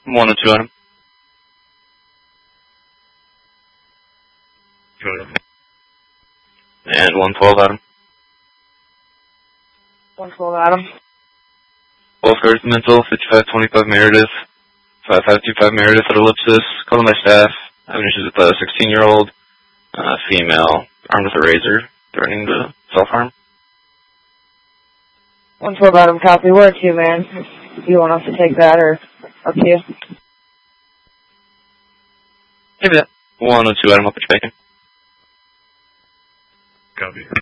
102 Adam. And 112 Adam. 112 Adam. Both cars mental, 5525 Meredith, 5525 Meredith at Ellipsis. Calling my staff. Having issues with a 16-year-old female armed with a razor, threatening to self-harm. 112 Adam, copy. Where to, man? Do you want us to take that or up to you? Maybe that. 102 Adam, I'll put you back in. Copy.